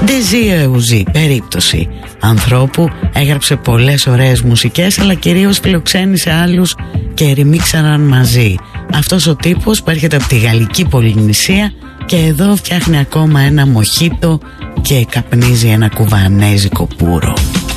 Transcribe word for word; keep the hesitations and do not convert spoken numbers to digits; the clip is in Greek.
Ντεζί Ουζί, περίπτωση ανθρώπου, έγραψε πολλές ωραίες μουσικές, αλλά κυρίως φιλοξένησε άλλους και ρημίξαναν μαζί. Αυτός ο τύπος που έρχεται από τη Γαλλική Πολυνησία και εδώ φτιάχνει ακόμα ένα μοχίτο και καπνίζει ένα κουβανέζικο πουρο.